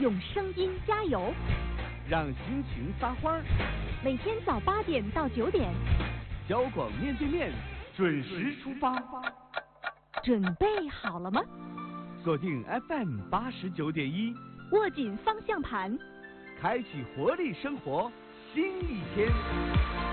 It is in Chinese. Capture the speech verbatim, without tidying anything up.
用声音加油， 让心情发花。 每天早八点到九点， 交广面对面准时出发。 准备好了吗？ 锁定 F M 八十九点一， 握紧方向盘， 开启活力生活新一天。